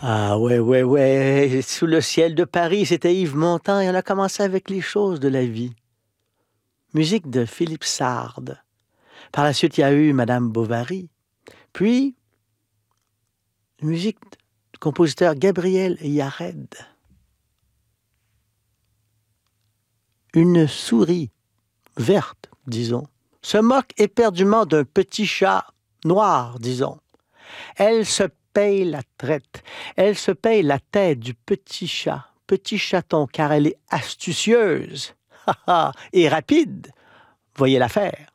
Ah ouais, ouais, ouais. Sous le ciel de Paris, c'était Yves Montand et on a commencé avec les choses de la vie. Musique de Philippe Sard. Par la suite, il y a eu Madame Bovary. Puis, musique du compositeur Gabriel Yared. Une souris verte, disons, se moque éperdument d'un petit chat noir, disons. Elle se paye la traite. Elle se paye la tête du petit chaton, car elle est astucieuse et rapide. Voyez l'affaire.